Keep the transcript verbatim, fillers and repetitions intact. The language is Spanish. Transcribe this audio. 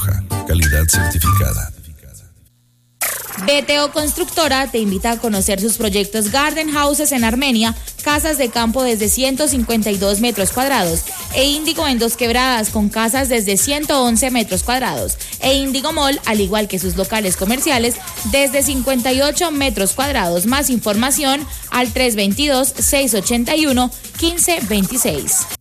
Calidad certificada. B T O Constructora te invita a conocer sus proyectos Garden Houses en Armenia, casas de campo desde ciento cincuenta y dos metros cuadrados, e Índigo en Dos Quebradas con casas desde ciento once metros cuadrados, e Índigo Mall, al igual que sus locales comerciales, desde cincuenta y ocho metros cuadrados. Más información al tres dos dos, seis ocho uno, uno cinco dos seis.